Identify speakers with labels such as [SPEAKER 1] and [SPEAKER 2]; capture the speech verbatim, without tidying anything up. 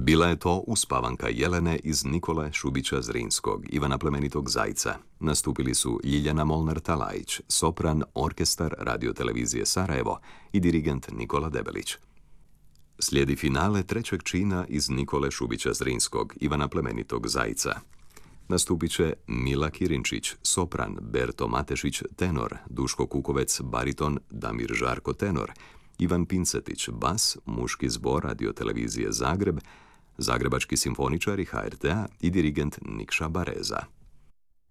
[SPEAKER 1] Bila je to uspavanka Jelene iz Nikole Šubića Zrinskog, Ivana Plemenitog Zajca. Nastupili su Ljiljana Molnar-Talajić, sopran, orkestar Radiotelevizije Sarajevo i dirigent Nikola Debelić. Slijedi finale trećeg čina iz Nikole Šubića Zrinskog, Ivana Plemenitog Zajca. Nastupit će Mila Kirinčić, sopran, Berto Matešić, tenor, Duško Kukovec, bariton, Damir Žarko, tenor, Ivan Pincetić, bas, muški zbor Radiotelevizije Zagreb, Zagrebački simfoničari H R T-a i dirigent Nikša Bareza.